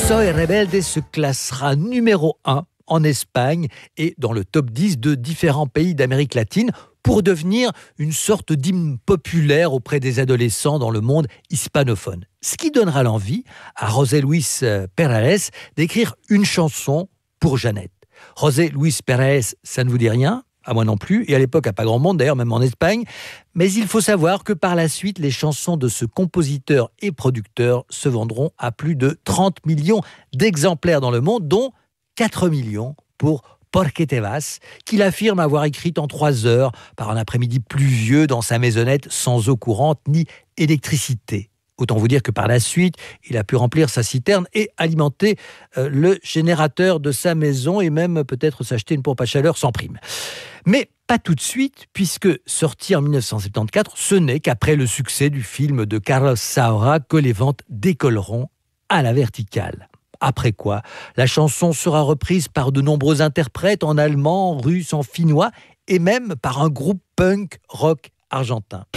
Soy Rebelde se classera numéro 1 en Espagne et dans le top 10 de différents pays d'Amérique latine pour devenir une sorte d'hymne populaire auprès des adolescents dans le monde hispanophone. Ce qui donnera l'envie à José Luis Perales d'écrire une chanson pour Jeannette. José Luis Perales, ça ne vous dit rien ? À moi non plus, et à l'époque à pas grand monde, d'ailleurs même en Espagne. Mais il faut savoir que par la suite, les chansons de ce compositeur et producteur se vendront à plus de 30 millions d'exemplaires dans le monde, dont 4 millions pour Por qué te vas, qu'il affirme avoir écrite en 3 heures par un après-midi pluvieux dans sa maisonnette sans eau courante ni électricité. Autant vous dire que par la suite, il a pu remplir sa citerne et alimenter le générateur de sa maison et même peut-être s'acheter une pompe à chaleur sans prime. Mais pas tout de suite, puisque sorti en 1974, ce n'est qu'après le succès du film de Carlos Saura que les ventes décolleront à la verticale. Après quoi, la chanson sera reprise par de nombreux interprètes en allemand, en russe, en finnois et même par un groupe punk rock argentin.